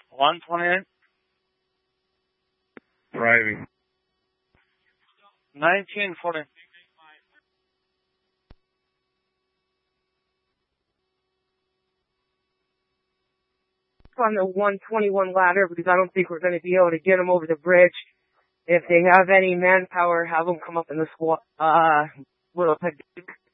128. Driving. 1940. On the 121 ladder, because I don't think we're going to be able to get them over the bridge. If they have any manpower, have them come up in the squad, little